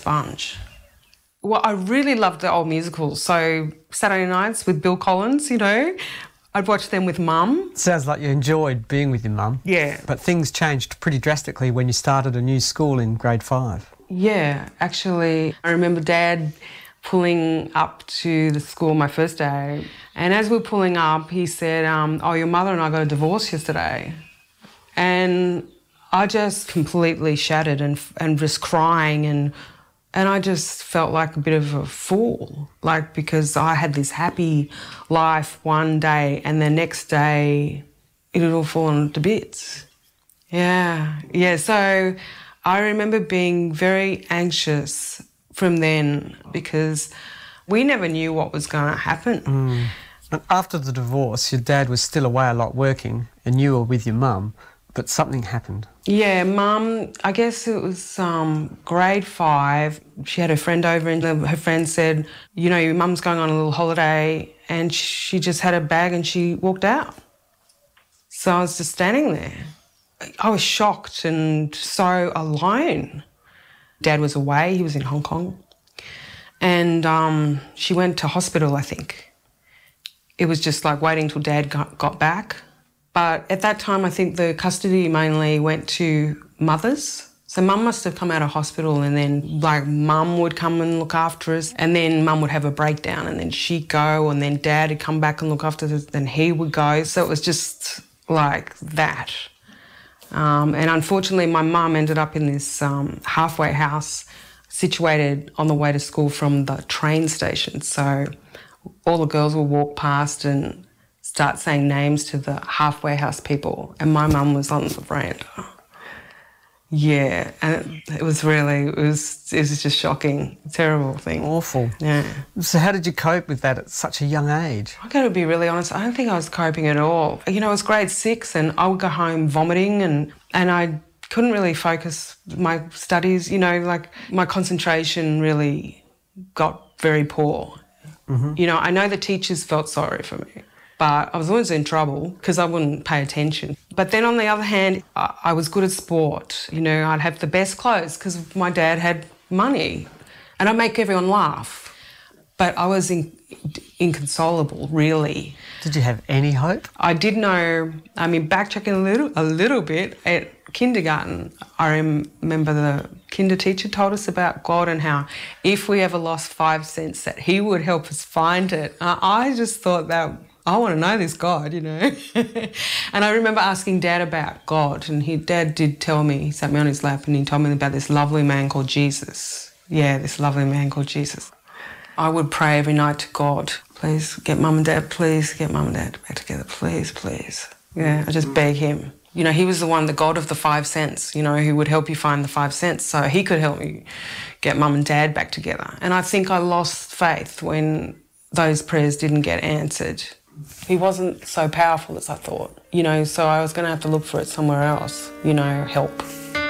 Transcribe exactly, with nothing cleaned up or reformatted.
sponge. Well, I really loved the old musicals. So Saturday nights with Bill Collins, you know, I'd watch them with Mum. Sounds like you enjoyed being with your mum. Yeah. But things changed pretty drastically when you started a new school in grade five. Yeah, actually, I remember Dad pulling up to the school my first day, and as we were pulling up, he said, um, oh, your mother and I got a divorce yesterday. And I just completely shattered and and just crying, and and I just felt like a bit of a fool, like, because I had this happy life one day and the next day it had all fallen to bits. Yeah, yeah, so I remember being very anxious from then because we never knew what was going to happen. Mm. And after the divorce, your dad was still away a lot working and you were with your mum, but something happened. Yeah, Mum, I guess it was um, grade five. She had her friend over and her friend said, you know, your mum's going on a little holiday, and she just had a bag and she walked out. So I was just standing there. I was shocked and so alone. Dad was away, he was in Hong Kong. And um, she went to hospital, I think. It was just like waiting till Dad got, got back. But at that time, I think the custody mainly went to mothers. So Mum must have come out of hospital, and then like Mum would come and look after us, and then Mum would have a breakdown, and then she'd go, and then Dad would come back and look after us, then he would go. So it was just like that. Um, and unfortunately, my mum ended up in this um, halfway house situated on the way to school from the train station. So all the girls will walk past and start saying names to the halfway house people, and my mum was on the veranda. Yeah, and it was really, it was, it was just shocking, terrible thing. Awful. Yeah. So how did you cope with that at such a young age? I got to be really honest, I don't think I was coping at all. You know, it was grade six and I would go home vomiting, and, and I couldn't really focus my studies, you know, like my concentration really got very poor. Mm-hmm. You know, I know the teachers felt sorry for me, but I was always in trouble because I wouldn't pay attention. But then on the other hand, I, I was good at sport. You know, I'd have the best clothes because my dad had money, and I'd make everyone laugh. But I was in, inconsolable, really. Did you have any hope? I did know, I mean, backtracking a little, a little bit, at kindergarten, I remember the kinder teacher told us about God and how if we ever lost five cents that he would help us find it. Uh, I just thought that, I want to know this God, you know. And I remember asking Dad about God, and he, Dad did tell me, he sat me on his lap and he told me about this lovely man called Jesus. Yeah, this lovely man called Jesus. I would pray every night to God, please get Mum and Dad, please get Mum and Dad back together, please, please. Yeah, I just beg him. You know, he was the one, the God of the five cents, you know, who would help you find the five cents, so he could help me get Mum and Dad back together. And I think I lost faith when those prayers didn't get answered. He wasn't so powerful as I thought, you know, so I was going to have to look for it somewhere else, you know, help.